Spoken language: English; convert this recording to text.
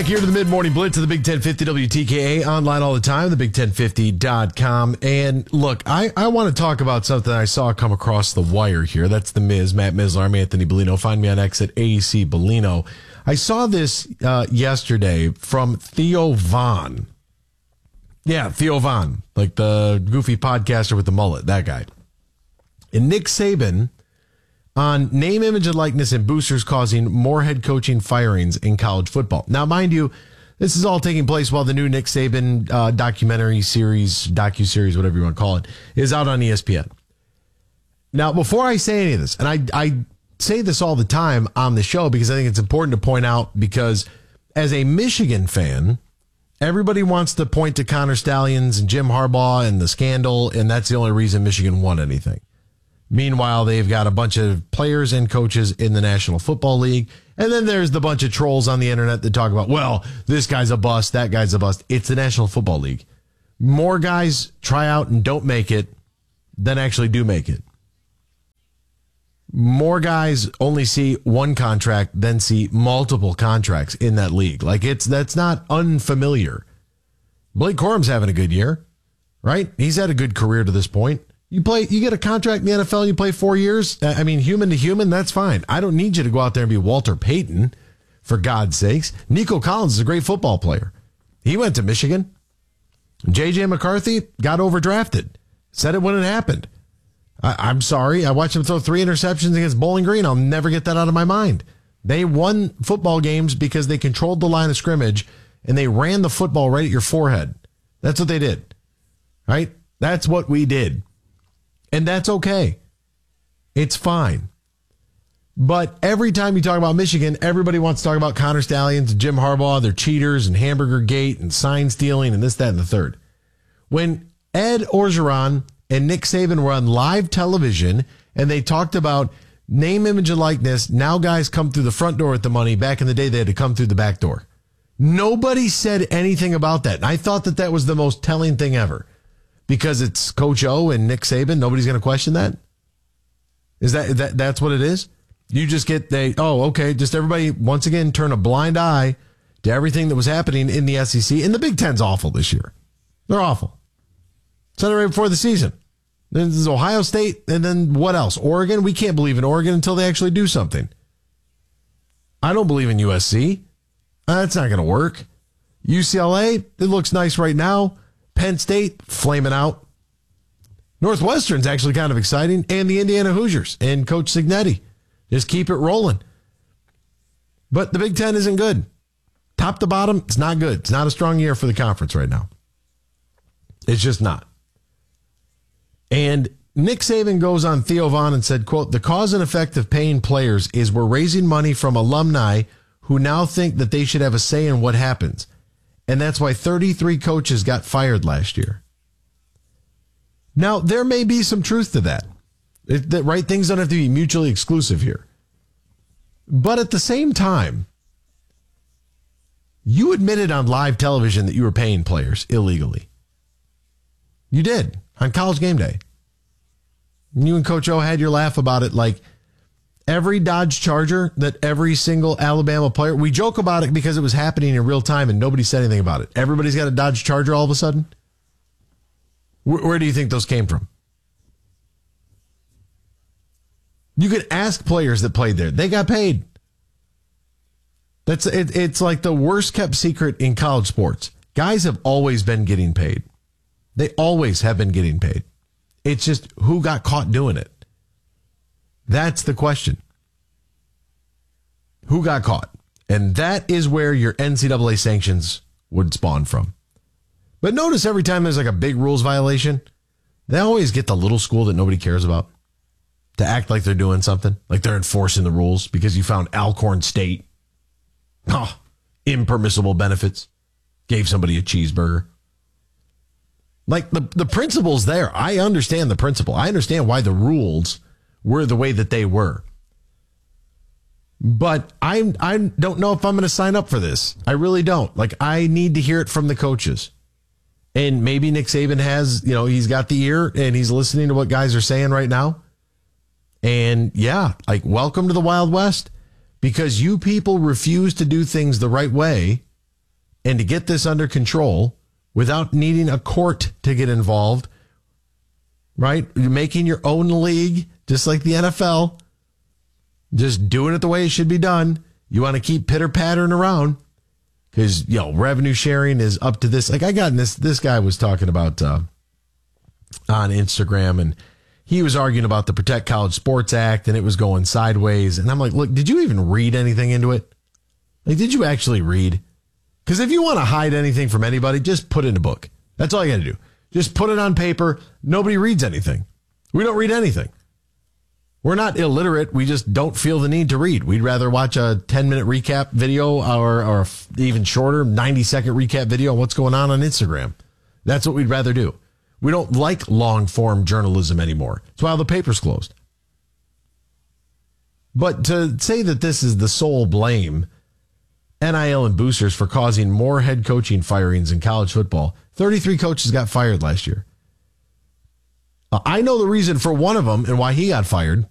Here to the Mid-Morning Blitz of the Big 1050 WTKA, online all the time, thebig1050.com. And look, I want to talk about something I saw come across the wire here. That's the Miz, Matt Mizler. I'm Anthony Bellino. Find me on X at AEC Bellino. I saw this yesterday from Theo Von. Yeah, Theo Von, like the goofy podcaster with the mullet, that guy. And Nick Saban on name, image, and likeness and boosters causing more head coaching firings in college football. Now, mind you, this is all taking place while the new Nick Saban docuseries, whatever you want to call it, is out on ESPN. Now, before I say any of this, and I say this all the time on the show because I think it's important to point out, because as a Michigan fan, everybody wants to point to Connor Stalions and Jim Harbaugh and the scandal, and that's the only reason Michigan won anything. Meanwhile, they've got a bunch of players and coaches in the National Football League. And then there's the bunch of trolls on the internet that talk about, well, this guy's a bust, that guy's a bust. It's the National Football League. More guys try out and don't make it than actually do make it. More guys only see one contract than see multiple contracts in that league. Like, that's not unfamiliar. Blake Corum's having a good year, right? He's had a good career to this point. You get a contract in the NFL, you play 4 years. I mean, human to human, that's fine. I don't need you to go out there and be Walter Payton, for God's sakes. Nico Collins is a great football player. He went to Michigan. J.J. McCarthy got overdrafted. Said it when it happened. I'm sorry. I watched him throw 3 interceptions against Bowling Green. I'll never get that out of my mind. They won football games because they controlled the line of scrimmage and they ran the football right at your forehead. That's what they did. Right? That's what we did. And that's okay. It's fine. But every time you talk about Michigan, everybody wants to talk about Connor Stalions and Jim Harbaugh, their cheaters and Hamburger Gate and sign stealing and this, that, and the third. When Ed Orgeron and Nick Saban were on live television and they talked about name, image, and likeness, now guys come through the front door with the money. Back in the day, they had to come through the back door. Nobody said anything about that. And I thought that was the most telling thing ever. Because it's Coach O and Nick Saban, nobody's going to question that? Is that's what it is? You just get okay, just everybody once again turn a blind eye to everything that was happening in the SEC. And the Big Ten's awful this year. They're awful. Said it right before the season. Then this is Ohio State, and then what else? Oregon? We can't believe in Oregon until they actually do something. I don't believe in USC. That's not going to work. UCLA, it looks nice right now. Penn State, flaming out. Northwestern's actually kind of exciting. And the Indiana Hoosiers and Coach Cignetti. Just keep it rolling. But the Big Ten isn't good. Top to bottom, it's not good. It's not a strong year for the conference right now. It's just not. And Nick Saban goes on Theo Von and said, quote, the cause and effect of paying players is we're raising money from alumni who now think that they should have a say in what happens. And that's why 33 coaches got fired last year. Now, there may be some truth to that. Right? Things don't have to be mutually exclusive here. But at the same time, you admitted on live television that you were paying players illegally. You did on College Game Day. You and Coach O had your laugh about it, like every Dodge Charger that every single Alabama player, we joke about it because it was happening in real time and nobody said anything about it. Everybody's got a Dodge Charger all of a sudden. Where do you think those came from? You could ask players that played there. They got paid. It's like the worst kept secret in college sports. Guys have always been getting paid. They always have been getting paid. It's just who got caught doing it. That's the question. Who got caught? And that is where your NCAA sanctions would spawn from. But notice every time there's like a big rules violation, they always get the little school that nobody cares about to act like they're doing something, like they're enforcing the rules because you found Alcorn State. Oh, impermissible benefits. Gave somebody a cheeseburger. Like the principle's there. I understand the principle. I understand why the rules were the way that they were. But I don't know if I'm going to sign up for this. I really don't. Like, I need to hear it from the coaches. And maybe Nick Saban has, he's got the ear and he's listening to what guys are saying right now. And yeah, like, welcome to the Wild West, because you people refuse to do things the right way. and to get this under control without needing a court to get involved, right? You're making your own league, just like the NFL, just doing it the way it should be done. You want to keep pitter-pattering around because, revenue sharing is up to this. Like I got in this guy was talking about on Instagram, and he was arguing about the Protect College Sports Act, and it was going sideways. And I'm like, look, did you even read anything into it? Like, did you actually read? Because if you want to hide anything from anybody, just put it in a book. That's all you got to do. Just put it on paper. Nobody reads anything. We don't read anything. We're not illiterate. We just don't feel the need to read. We'd rather watch a 10-minute recap video or even shorter 90-second recap video on what's going on Instagram. That's what we'd rather do. We don't like long-form journalism anymore. That's why the paper's closed. But to say that this is the sole blame, NIL and boosters, for causing more head coaching firings in college football. 33 coaches got fired last year. I know the reason for one of them and why he got fired.